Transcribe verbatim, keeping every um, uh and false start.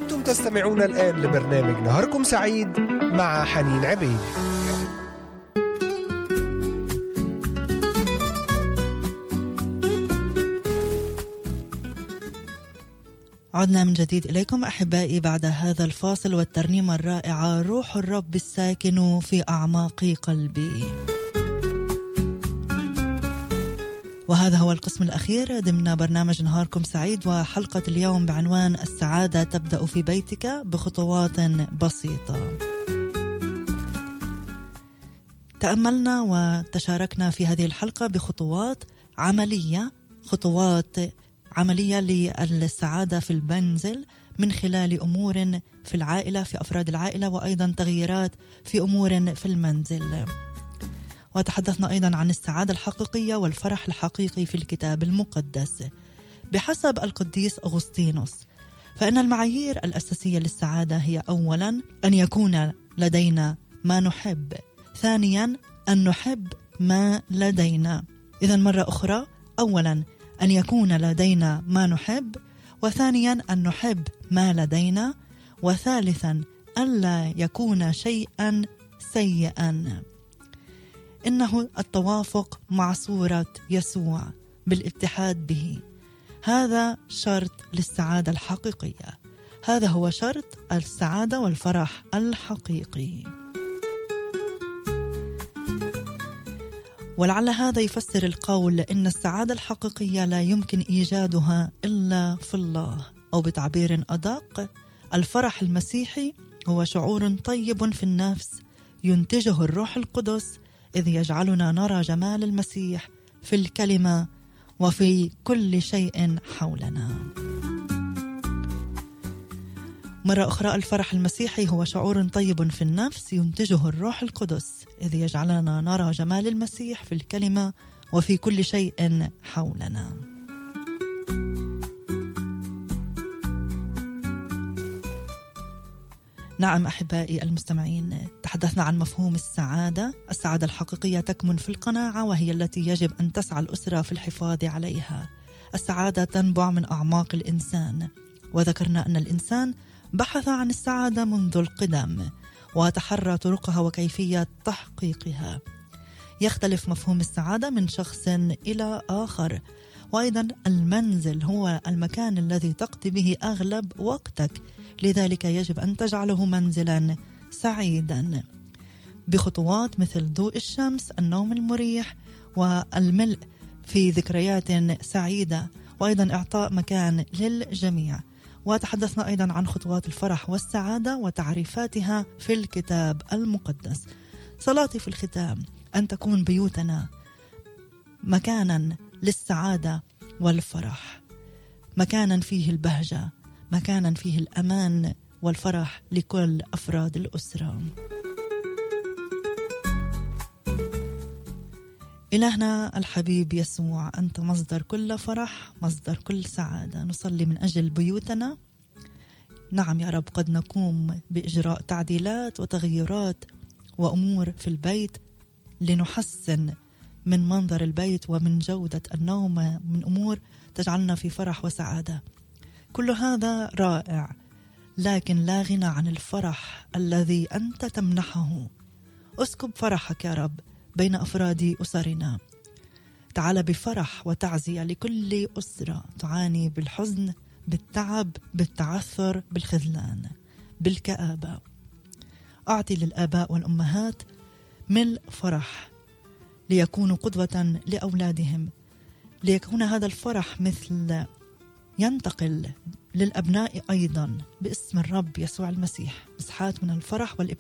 أنتم تستمعون الآن لبرنامج نهاركم سعيد مع حنين عبيد. عدنا من جديد إليكم أحبائي بعد هذا الفاصل والترنيمة الرائعة روح الرب الساكن في أعماق قلبي. وهذا هو القسم الأخير ضمن برنامج نهاركم سعيد، وحلقة اليوم بعنوان السعادة تبدأ في بيتك بخطوات بسيطة. تأملنا وتشاركنا في هذه الحلقة بخطوات عملية خطوات عملية للسعادة في المنزل من خلال أمور في العائلة في أفراد العائلة، وأيضا تغييرات في أمور في المنزل. وتحدثنا أيضا عن السعادة الحقيقية والفرح الحقيقي في الكتاب المقدس بحسب القديس أغسطينوس. فإن المعايير الأساسية للسعادة هي أولا أن يكون لدينا ما نحب، ثانيا أن نحب ما لدينا. إذن مرة أخرى، أولا أن يكون لدينا ما نحب، وثانيا أن نحب ما لدينا، وثالثا ألا يكون شيئا سيئا. إنه التوافق مع صورة يسوع بالاتحاد به، هذا شرط للسعادة الحقيقية. هذا هو شرط السعادة والفرح الحقيقي. ولعل هذا يفسر القول إن السعادة الحقيقية لا يمكن إيجادها إلا في الله، أو بتعبير أدق، الفرح المسيحي هو شعور طيب في النفس ينتجه الروح القدس، إذ يجعلنا نرى جمال المسيح في الكلمة وفي كل شيء حولنا. مرة أخرى، الفرح المسيحي هو شعور طيب في النفس ينتجه الروح القدس، إذ يجعلنا نرى جمال المسيح في الكلمة وفي كل شيء حولنا. نعم أحبائي المستمعين، تحدثنا عن مفهوم السعادة. السعادة الحقيقية تكمن في القناعة، وهي التي يجب أن تسعى الأسرة في الحفاظ عليها. السعادة تنبع من أعماق الإنسان، وذكرنا أن الإنسان بحث عن السعادة منذ القدم وتحرى طرقها وكيفية تحقيقها. يختلف مفهوم السعادة من شخص إلى آخر، وأيضا المنزل هو المكان الذي تقضي به أغلب وقتك، لذلك يجب أن تجعله منزلا سعيدا بخطوات مثل ضوء الشمس، النوم المريح، والملء في ذكريات سعيدة، وأيضا إعطاء مكان للجميع. وتحدثنا أيضا عن خطوات الفرح والسعادة وتعريفاتها في الكتاب المقدس. صلاتي في الختام أن تكون بيوتنا مكانا للسعادة والفرح، مكانا فيه البهجة، مكانا فيه الأمان والفرح لكل أفراد الأسرة. إلهنا الحبيب يسوع، أنت مصدر كل فرح، مصدر كل سعادة. نصلي من أجل بيوتنا. نعم يا رب، قد نقوم بإجراء تعديلات وتغييرات وأمور في البيت لنحسن من منظر البيت ومن جودة النوم، من أمور تجعلنا في فرح وسعادة. كل هذا رائع، لكن لا غنى عن الفرح الذي أنت تمنحه. أسكب فرحك يا رب بين أفراد أسرنا. تعال بفرح وتعزية لكل أسرة تعاني بالحزن، بالتعب، بالتعثر، بالخذلان، بالكآبة. أعطي للآباء والأمهات ملء فرح ليكونوا قدوة لأولادهم، ليكون هذا الفرح مثل ينتقل للأبناء أيضا باسم الرب يسوع المسيح، مسحات من الفرح والابتسامة